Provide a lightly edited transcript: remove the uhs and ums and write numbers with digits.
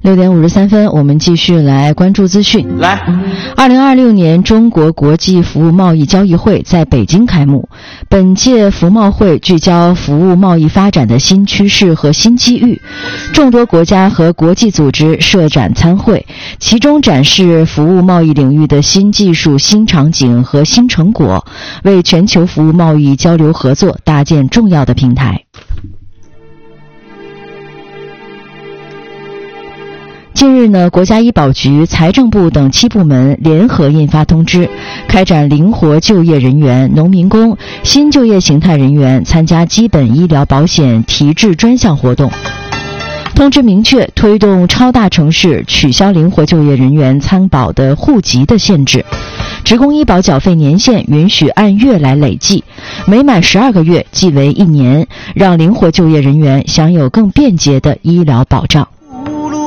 6点53分，我们继续来关注资讯。 来 ，2026年中国国际服务贸易交易会在北京开幕。本届服贸会聚焦服务贸易发展的新趋势和新机遇，众多国家和国际组织设展参会，其中展示服务贸易领域的新技术、新场景和新成果，为全球服务贸易交流合作搭建重要的平台。近日呢，国家医保局、财政部等7部门联合印发通知，开展灵活就业人员、农民工、新就业形态人员参加基本医疗保险提质专项活动。通知明确，推动超大城市取消灵活就业人员参保的户籍的限制，职工医保缴费年限允许按月来累计，每满12个月计为1年，让灵活就业人员享有更便捷的医疗保障。